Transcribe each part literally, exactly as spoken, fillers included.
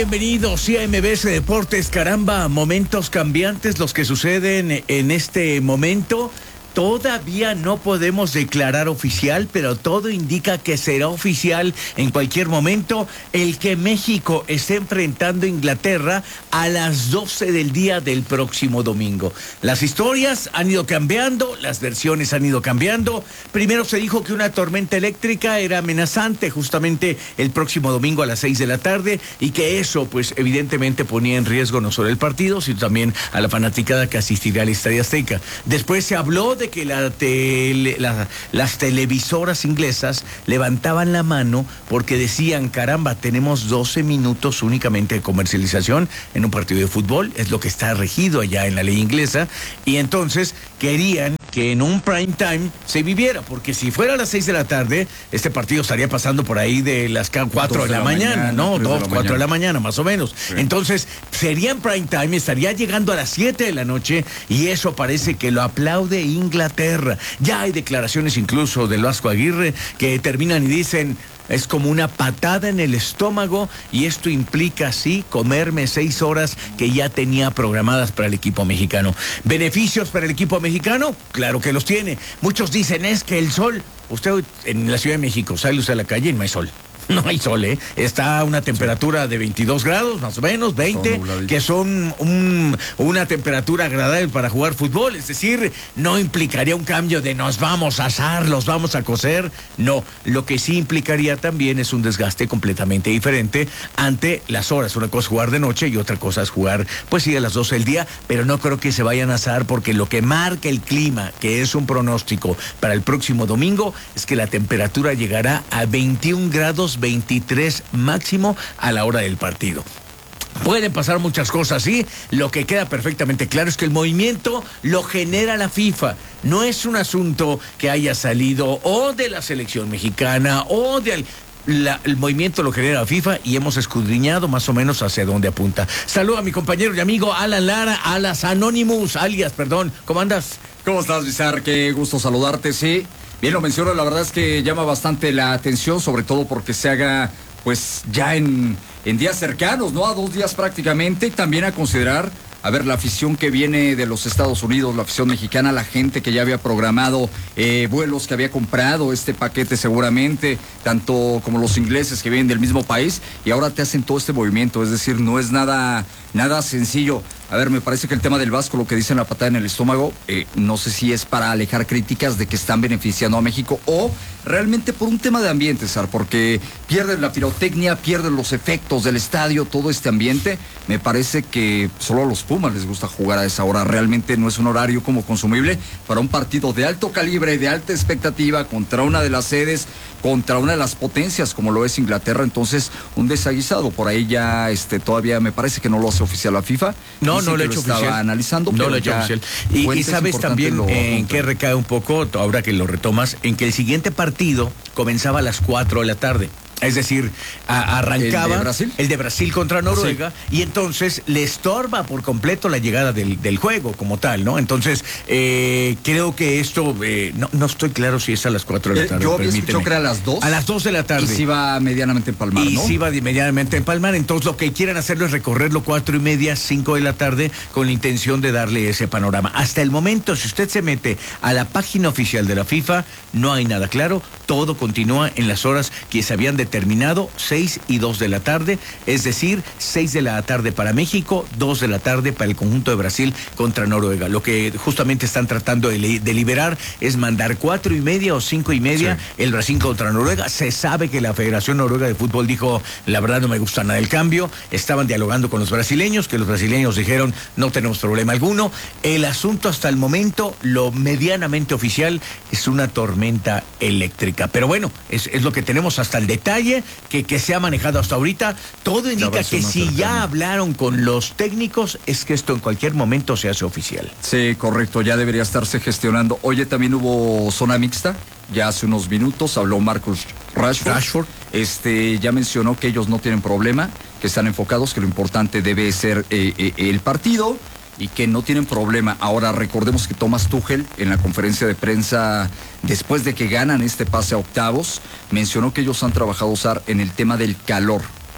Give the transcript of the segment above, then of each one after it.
Bienvenidos a M B S Deportes. Caramba, momentos cambiantes los que suceden en este momento. Todavía no podemos declarar oficial, pero todo indica que será oficial en cualquier momento el que México esté enfrentando a Inglaterra a las doce del día del próximo domingo. Las historias han ido cambiando, las versiones han ido cambiando. Primero se dijo que una tormenta eléctrica era amenazante justamente el próximo domingo a las seis de la tarde y que eso pues evidentemente ponía en riesgo no solo el partido, sino también a la fanaticada que asistirá al Estadio Azteca. Después se habló de que la tele, la, las televisoras inglesas levantaban la mano porque decían, caramba, tenemos doce minutos únicamente de comercialización en un partido de fútbol, es lo que está regido allá en la ley inglesa, y entonces querían que en un prime time se viviera, porque si fuera a las seis de la tarde, este partido estaría pasando por ahí de las cuatro de la, la mañana, mañana, ¿no? dos, cuatro de la mañana, más o menos. Sí. Entonces, sería en prime time, estaría llegando a las siete de la noche, y eso parece que lo aplaude Inglaterra. Ya hay declaraciones incluso del Vasco Aguirre que terminan y dicen, es como una patada en el estómago y esto implica, sí, comerme seis horas que ya tenía programadas para el equipo mexicano. ¿Beneficios para el equipo mexicano? Claro que los tiene. Muchos dicen, es que el sol, usted en la Ciudad de México sale usted a la calle y no hay sol. No hay sol, ¿eh? Está a una temperatura de veintidós grados, más o menos, veinte, que son un, una temperatura agradable para jugar fútbol. Es decir, no implicaría un cambio de nos vamos a asar, los vamos a cocer. No, lo que sí implicaría también es un desgaste completamente diferente ante las horas. Una cosa es jugar de noche y otra cosa es jugar, pues sí, a las doce del día, pero no creo que se vayan a asar porque lo que marca el clima, que es un pronóstico para el próximo domingo, es que la temperatura llegará a veintiún grados, veintitrés máximo a la hora del partido. Pueden pasar muchas cosas, sí. Lo que queda perfectamente claro es que el movimiento lo genera la FIFA. No es un asunto que haya salido o de la selección mexicana o de... La, el movimiento lo genera la FIFA y hemos escudriñado más o menos hacia dónde apunta. Saludo a mi compañero y amigo Alan Lara, alias Anonymous, alias, perdón. ¿Cómo andas? ¿Cómo estás, Bizar? Qué gusto saludarte, sí. Bien, lo menciono, la verdad es que llama bastante la atención, sobre todo porque se haga, pues, ya en, en días cercanos, ¿no? A dos días prácticamente, y también a considerar, a ver, la afición que viene de los Estados Unidos, la afición mexicana, la gente que ya había programado eh, vuelos, que había comprado este paquete seguramente, tanto como los ingleses que vienen del mismo país, y ahora te hacen todo este movimiento, es decir, no es nada, nada sencillo. A ver, me parece que el tema del Vasco, lo que dicen la patada en el estómago, eh, no sé si es para alejar críticas de que están beneficiando a México o realmente por un tema de ambiente, Sar, porque pierden la pirotecnia, pierden los efectos del estadio, todo este ambiente. Me parece que solo a los Pumas les gusta jugar a esa hora. Realmente no es un horario como consumible para un partido de alto calibre, de alta expectativa, contra una de las sedes, contra una de las potencias como lo es Inglaterra. Entonces, un desaguisado. Por ahí ya este, todavía me parece que no lo hace oficial la FIFA. No, no lo he hecho oficial. Estaba analizando, no pero lo he hecho oficial. Y, y sabes también lo, en qué recae un poco, ahora que lo retomas, en que el siguiente partido comenzaba a las cuatro de la tarde. Es decir, a, arrancaba ¿El de Brasil? El de Brasil contra Noruega, sí. Y entonces le estorba por completo la llegada del, del juego como tal, ¿no? Entonces, eh, creo que esto, eh, no, no estoy claro si es a las cuatro de la tarde. Yo había escuchado que era a las dos. A las dos de la tarde. Y se iba medianamente a empalmar, y ¿no? Y se iba medianamente a empalmar, entonces lo que quieren hacerlo es recorrerlo cuatro y media, cinco de la tarde, con la intención de darle ese panorama. Hasta el momento, si usted se mete a la página oficial de la FIFA, no hay nada claro, todo continúa en las horas que se habían determinado, seis y dos de la tarde, es decir, seis de la tarde para México, dos de la tarde para el conjunto de Brasil contra Noruega. Lo que justamente están tratando de, de liberar es mandar cuatro y media o cinco y media sí. el Brasil contra Noruega. Se sabe que la Federación Noruega de Fútbol dijo, la verdad no me gusta nada el cambio. Estaban dialogando con los brasileños, que los brasileños dijeron, no tenemos problema alguno. El asunto hasta el momento, lo medianamente oficial, es una tormenta eléctrica. Pero bueno, es, es lo que tenemos hasta el detalle. Que, que se ha manejado hasta ahorita, todo indica que si cercana. Ya hablaron con los técnicos, es que esto en cualquier momento se hace oficial. Sí, correcto, ya debería estarse gestionando. Oye, también hubo zona mixta, ya hace unos minutos habló Marcus Rashford. Rashford. Este, ya mencionó que ellos no tienen problema, que están enfocados, que lo importante debe ser eh, eh, el partido y que no tienen problema. Ahora recordemos que Thomas Tuchel en la conferencia de prensa después de que ganan este pase a octavos mencionó que ellos han trabajado usar en el tema del calor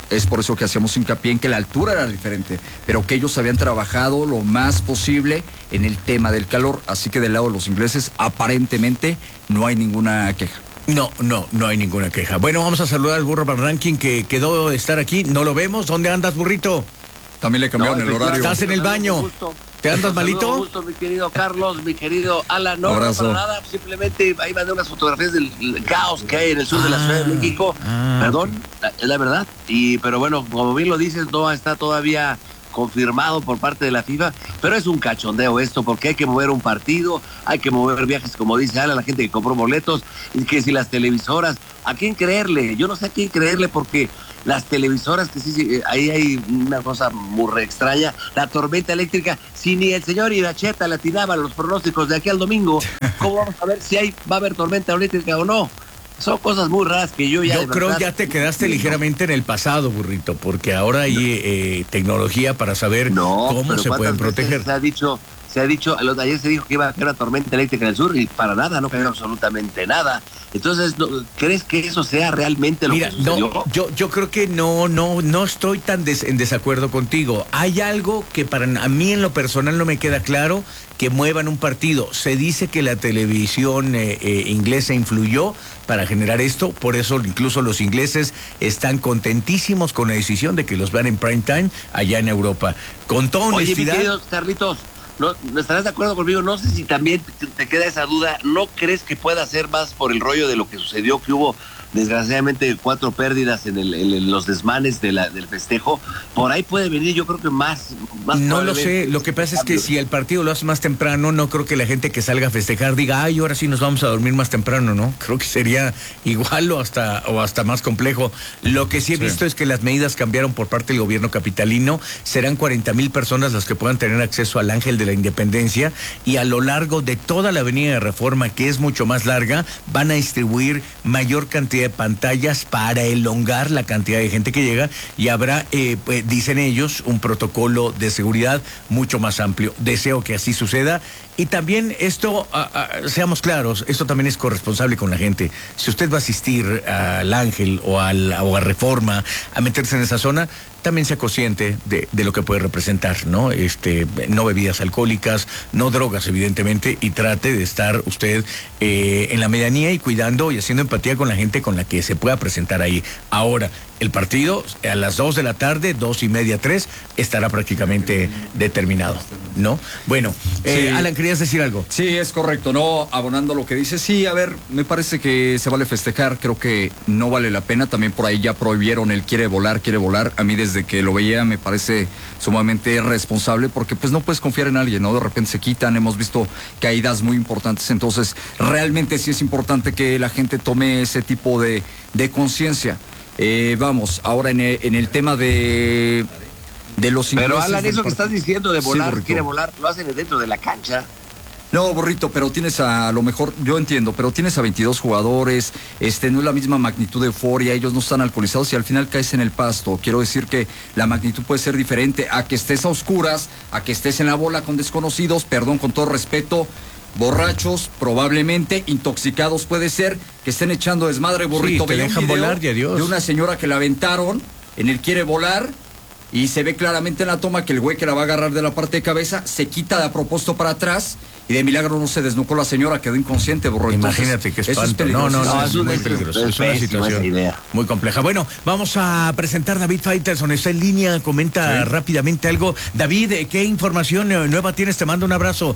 Es por eso que hacíamos hincapié en que la altura era diferente, pero que ellos habían trabajado lo más posible en el tema del calor. Así que del lado de los ingleses, aparentemente, no hay ninguna queja. No, no, no hay ninguna queja. Bueno, vamos a saludar al Burro Van Ranking que quedó de estar aquí. No lo vemos. ¿Dónde andas, burrito? También le cambiaron no, el horario. Estás en el baño. ¿Te andas malito? Gusto, mi querido Carlos, mi querido Alan. No, no para nada, simplemente ahí mandé unas fotografías del caos que hay en el sur ah, de la Ciudad de México. Ah, Perdón, es la verdad. Y pero bueno, como bien lo dices, no está todavía confirmado por parte de la FIFA, pero es un cachondeo esto, porque hay que mover un partido, hay que mover viajes, como dice Alan, la gente que compró boletos, y que si las televisoras, ¿a quién creerle? Yo no sé a quién creerle, porque las televisoras, que sí, sí, ahí hay una cosa muy extraña, la tormenta eléctrica, si ni el señor Iracheta le atinaba los pronósticos de aquí al domingo, ¿cómo vamos a ver si hay, va a haber tormenta eléctrica o no? Son cosas muy raras que yo ya... Yo creo verdad, ya te quedaste no. ligeramente en el pasado, burrito, porque ahora hay no. eh, tecnología para saber no, cómo se pueden proteger. Se ha dicho, se ha dicho, ayer se dijo que iba a haber una tormenta eléctrica en el sur y para nada, no cayó absolutamente nada. Entonces, ¿no, ¿crees que eso sea realmente lo Mira, que sucedió? No, yo, yo creo que no, no, no estoy tan des, en desacuerdo contigo. Hay algo que para a mí en lo personal no me queda claro, que muevan un partido. Se dice que la televisión eh, eh, inglesa influyó para generar esto, por eso incluso los ingleses están contentísimos con la decisión de que los vean en prime time allá en Europa. Con toda honestidad... Oye, mi querido Carlitos, ¿no, ¿no estarás de acuerdo conmigo? No sé si también te, te queda esa duda. ¿No crees que pueda ser más por el rollo de lo que sucedió, que hubo desgraciadamente cuatro pérdidas en, el, en los desmanes de la, del festejo? Por ahí puede venir, yo creo que más... más no lo sé, lo que pasa es que si el partido lo hace más temprano, no creo que la gente que salga a festejar diga, ay, ahora sí nos vamos a dormir más temprano, ¿no? Creo que sería igual o hasta, o hasta más complejo. Lo que sí he sí. visto es que las medidas cambiaron por parte del gobierno capitalino. Serán cuarenta mil personas las que puedan tener acceso al Ángel de la Independencia, y a lo largo de toda la avenida de Reforma, que es mucho más larga, van a distribuir mayor cantidad de pantallas para elongar la cantidad de gente que llega, y habrá, eh, pues, dicen ellos, un protocolo de seguridad mucho más amplio. Deseo que así suceda. Y también esto, a, a, seamos claros, esto también es corresponsable con la gente. Si usted va a asistir al Ángel o, al, o a Reforma, a meterse en esa zona, también sea consciente de, de lo que puede representar, ¿no? Este, no bebidas alcohólicas, no drogas, evidentemente, y trate de estar usted eh, en la medianía y cuidando y haciendo empatía con la gente con la que se pueda presentar ahí. Ahora, el partido a las dos de la tarde, dos y media, tres, estará prácticamente determinado, ¿no? Bueno, eh, sí. Alan, ¿querías decir algo? Sí, es correcto, ¿no? Abonando lo que dice, sí, a ver, me parece que se vale festejar, creo que no vale la pena. También por ahí ya prohibieron el quiere volar, quiere volar. A mí desde que lo veía me parece sumamente irresponsable, porque pues no puedes confiar en alguien, ¿no? De repente se quitan, hemos visto caídas muy importantes, entonces realmente sí es importante que la gente tome ese tipo de, de conciencia. Eh, vamos, ahora en el, en el tema de, de los ingleses... Pero Alan, eso que estás diciendo de volar, sí, quiere volar, lo hacen dentro de la cancha. No, Burrito, pero tienes a, a lo mejor, yo entiendo, pero tienes a veintidós jugadores, este, no es la misma magnitud de euforia, ellos no están alcoholizados y al final caes en el pasto. Quiero decir que la magnitud puede ser diferente a que estés a oscuras, a que estés en la bola con desconocidos, perdón, con todo respeto, borrachos, probablemente, intoxicados puede ser, que estén echando desmadre, Burrito. Sí, te dejan volar, y adiós. De una señora que la aventaron en el quiere volar, y se ve claramente en la toma que el güey que la va a agarrar de la parte de cabeza se quita de a propósito para atrás, y de milagro no se desnucó la señora, quedó inconsciente, Burro. Imagínate que espanto. No, no, no, es muy peligroso. Es una situación muy compleja. Bueno, vamos a presentar a David Faitelson. Está en línea, comenta sí. rápidamente algo. David, ¿qué información nueva tienes? Te mando un abrazo.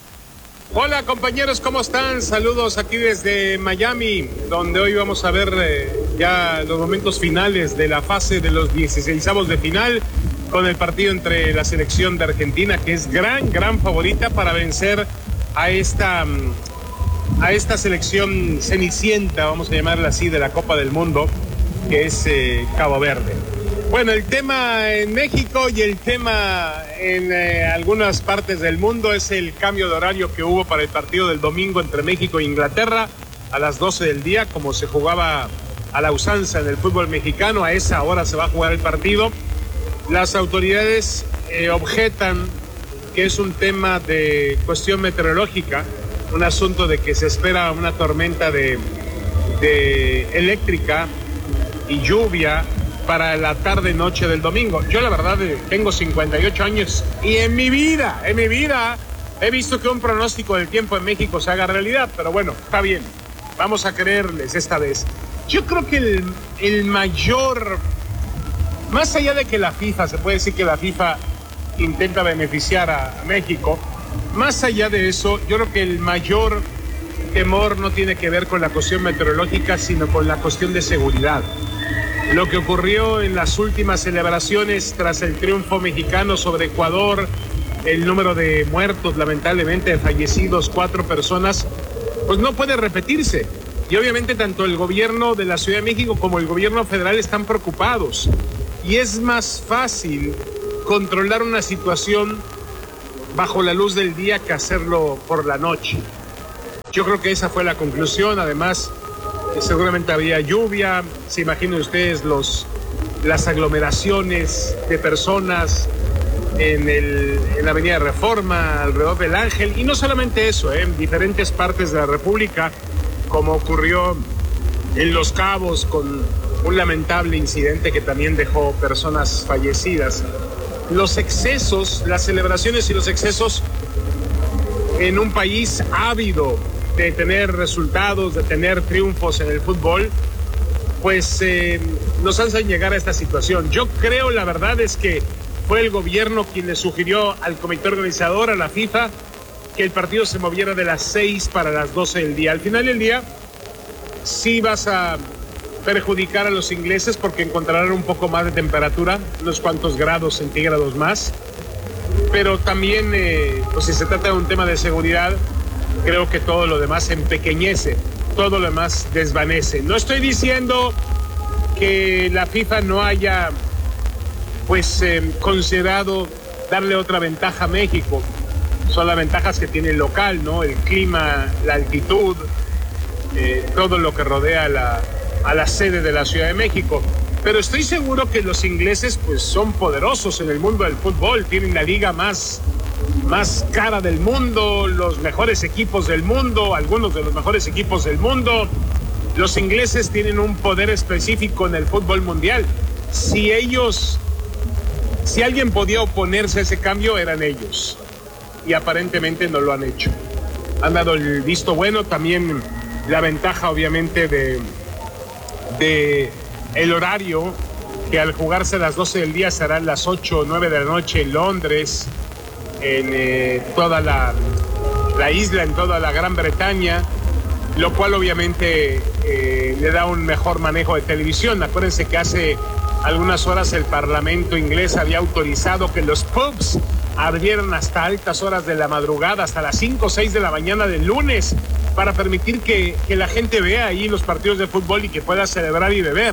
Hola compañeros, ¿cómo están? Saludos aquí desde Miami, donde hoy vamos a ver eh, ya los momentos finales de la fase de los dieciseisavos de final, con el partido entre la selección de Argentina, que es gran, gran favorita para vencer a esta, a esta selección cenicienta, vamos a llamarla así, de la Copa del Mundo, que es eh, Cabo Verde. Bueno, el tema en México y el tema en eh, algunas partes del mundo es el cambio de horario que hubo para el partido del domingo entre México e Inglaterra a las doce del día, como se jugaba a la usanza en el fútbol mexicano. A esa hora se va a jugar el partido. Las autoridades eh, objetan que es un tema de cuestión meteorológica, un asunto de que se espera una tormenta de, de eléctrica y lluvia para la tarde-noche del domingo. Yo la verdad tengo cincuenta y ocho años y en mi vida, en mi vida he visto que un pronóstico del tiempo en México se haga realidad, pero bueno, está bien, vamos a creerles esta vez. Yo creo que el, el mayor, más allá de que la FIFA, se puede decir que la FIFA intenta beneficiar a, a México, más allá de eso, yo creo que el mayor temor no tiene que ver con la cuestión meteorológica, sino con la cuestión de seguridad. Lo que ocurrió en las últimas celebraciones tras el triunfo mexicano sobre Ecuador, el número de muertos, lamentablemente, de fallecidos, cuatro personas, pues no puede repetirse. Y obviamente tanto el gobierno de la Ciudad de México como el gobierno federal están preocupados. Y es más fácil controlar una situación bajo la luz del día que hacerlo por la noche. Yo creo que esa fue la conclusión. Además, seguramente había lluvia. Se imaginen ustedes los, las aglomeraciones de personas en, el, en la Avenida Reforma, alrededor del Ángel. Y no solamente eso, ¿eh? En diferentes partes de la República, como ocurrió en Los Cabos con un lamentable incidente que también dejó personas fallecidas. Los excesos, las celebraciones y los excesos en un país ávido de tener resultados, de tener triunfos en el fútbol, pues eh, nos hacen llegar a esta situación. Yo creo, la verdad es que fue el gobierno quien le sugirió al comité organizador, a la FIFA, que el partido se moviera de las seis para las doce del día. Al final del día, sí vas a perjudicar a los ingleses porque encontrarán un poco más de temperatura, unos cuantos grados centígrados más, pero también, eh, pues si se trata de un tema de seguridad, creo que todo lo demás empequeñece, todo lo demás desvanece. No estoy diciendo que la FIFA no haya, pues, eh, considerado darle otra ventaja a México. Son las ventajas que tiene el local, ¿no? El clima, la altitud, eh, todo lo que rodea la, a la sede de la Ciudad de México. Pero estoy seguro que los ingleses, pues, son poderosos en el mundo del fútbol. Tienen la liga más, más cara del mundo, los mejores equipos del mundo, algunos de los mejores equipos del mundo. Los ingleses tienen un poder específico en el fútbol mundial. Si ellos, si alguien podía oponerse a ese cambio, eran ellos. Y aparentemente no lo han hecho. Han dado el visto bueno, también la ventaja obviamente de, de el horario, que al jugarse a las doce del día serán las ocho o nueve de la noche en Londres, en eh, toda la, la isla, en toda la Gran Bretaña, lo cual obviamente eh, le da un mejor manejo de televisión. Acuérdense que hace algunas horas el Parlamento inglés había autorizado que los pubs abrieron hasta altas horas de la madrugada, hasta las cinco o seis de la mañana del lunes, para permitir que, que la gente vea ahí los partidos de fútbol y que pueda celebrar y beber.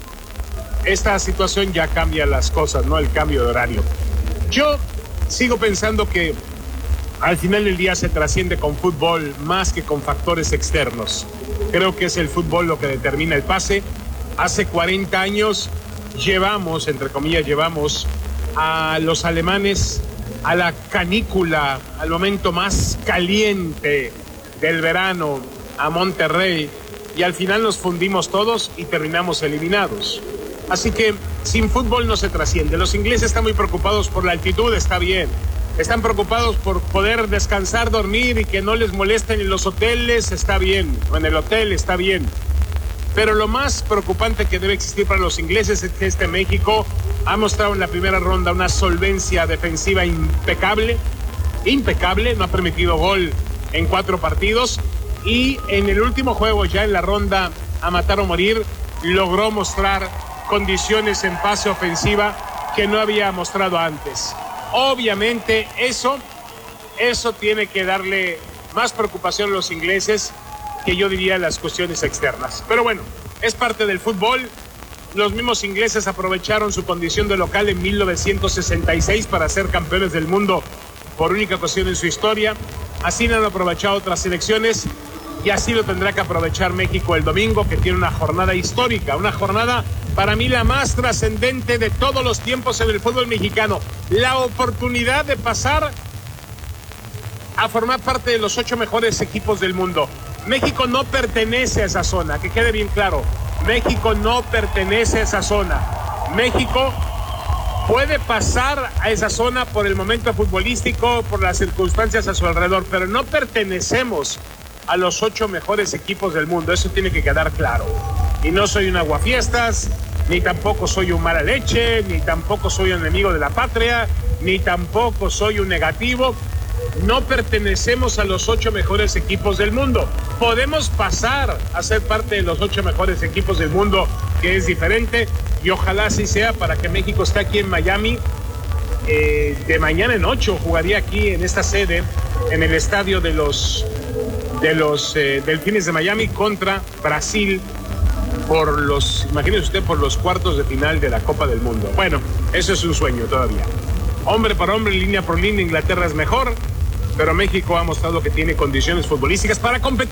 Esta situación ya cambia las cosas, ¿no? El cambio de horario. Yo sigo pensando que al final del día se trasciende con fútbol más que con factores externos. Creo que es el fútbol lo que determina el pase. Hace cuarenta años llevamos, entre comillas, llevamos a los alemanes a la canícula, al momento más caliente del verano, a Monterrey, y al final nos fundimos todos y terminamos eliminados. Así que sin fútbol no se trasciende. Los ingleses están muy preocupados por la altitud, está bien. Están preocupados por poder descansar, dormir y que no les molesten en los hoteles, está bien. O en el hotel, está bien. Pero lo más preocupante que debe existir para los ingleses es que este México ha mostrado en la primera ronda una solvencia defensiva impecable, impecable, no ha permitido gol en cuatro partidos, y en el último juego, ya en la ronda a matar o morir, logró mostrar condiciones en pase ofensiva que no había mostrado antes. Obviamente eso, eso tiene que darle más preocupación a los ingleses que yo diría las cuestiones externas. Pero bueno, es parte del fútbol. Los mismos ingleses aprovecharon su condición de local en mil novecientos sesenta y seis para ser campeones del mundo por única ocasión en su historia. Así lo han aprovechado otras selecciones y así lo tendrá que aprovechar México el domingo, que tiene una jornada histórica, una jornada para mí la más trascendente de todos los tiempos en el fútbol mexicano. La oportunidad de pasar a formar parte de los ocho mejores equipos del mundo. México no pertenece a esa zona, que quede bien claro. México no pertenece a esa zona. México puede pasar a esa zona por el momento futbolístico, por las circunstancias a su alrededor, pero no pertenecemos a los ocho mejores equipos del mundo, eso tiene que quedar claro. Y no soy un aguafiestas, ni tampoco soy un mala leche, ni tampoco soy un enemigo de la patria, ni tampoco soy un negativo. No pertenecemos a los ocho mejores equipos del mundo. Podemos pasar a ser parte de los ocho mejores equipos del mundo, que es diferente, y ojalá así sea para que México esté aquí en Miami. Eh, de mañana en ocho jugaría aquí en esta sede, en el estadio de los, de los eh, Delfines de Miami contra Brasil, por los, imagínese usted, por los cuartos de final de la Copa del Mundo. Bueno, eso es un sueño todavía. Hombre por hombre, línea por línea, Inglaterra es mejor, pero México ha mostrado que tiene condiciones futbolísticas para competir.